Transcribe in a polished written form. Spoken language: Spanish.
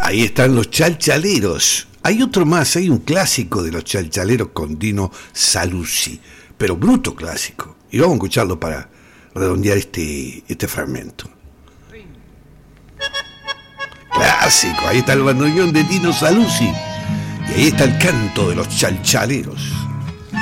Ahí están los chalchaleros. Hay otro más, hay un clásico de los chalchaleros con Dino Saluzzi, pero bruto clásico. Y vamos a escucharlo para redondear este fragmento. Clásico, ahí está el bandoneón de Dino Saluzzi. Y ahí está el canto de los chalchaleros.